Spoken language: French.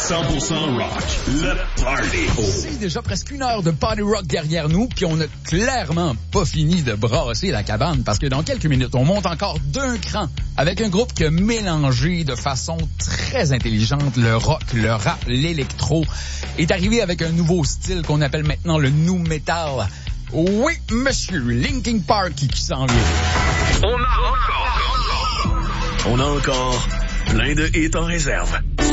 100% rock, le party. C'est déjà presque 1 heure de party rock derrière nous, puis on n'a clairement pas fini de brasser la cabane, parce que dans quelques minutes, on monte encore d'un cran avec un groupe qui a mélangé de façon très intelligente le rock, le rap, l'électro, est arrivé avec un nouveau style qu'on appelle maintenant le nu metal. Oui, monsieur, Linkin Park qui s'en vient. On a encore plein de hits en réserve.